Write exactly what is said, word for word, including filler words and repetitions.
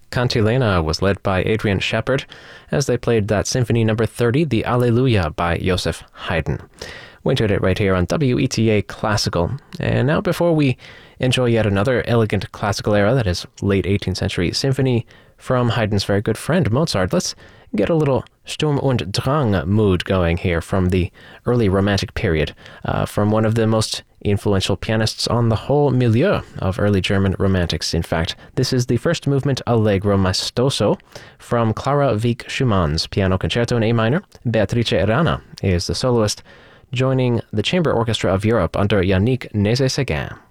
Cantilena was led by Adrian Shepard as they played that Symphony Number thirty, the Alleluia by Joseph Haydn. We enjoyed it right here on W E T A Classical. And now before we enjoy yet another elegant classical era, that is late eighteenth century symphony from Haydn's very good friend Mozart, let's get a little Sturm und Drang mood going here from the early Romantic period, uh, from one of the most influential pianists on the whole milieu of early German Romantics. In fact, this is the first movement Allegro Maestoso from Clara Wieck Schumann's Piano Concerto in A minor. Beatrice Rana is the soloist, joining the Chamber Orchestra of Europe under Yannick Nézet-Séguin.